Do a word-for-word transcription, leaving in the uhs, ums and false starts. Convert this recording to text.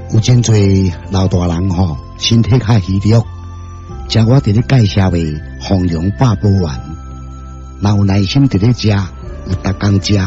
有真侪老大人吼，身体较虚弱，食我伫咧介绍的丰荣八宝丸，若有耐心伫咧食，有逐工食，